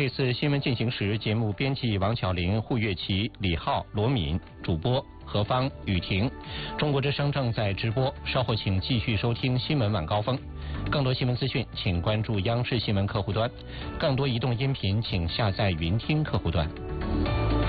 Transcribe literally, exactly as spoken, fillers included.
这次新闻进行时，节目编辑王巧玲、胡月琪、李浩、罗敏，主播何芳、雨婷。中国之声正在直播，稍后请继续收听新闻晚高峰。更多新闻资讯，请关注央视新闻客户端；更多移动音频，请下载云听客户端。